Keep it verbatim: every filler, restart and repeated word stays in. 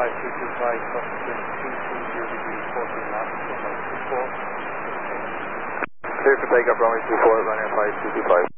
five two two five, subsequent two two zero degrees, fourteen knots, runway two four. Clear for takeoff, runway two four, runway five two two five.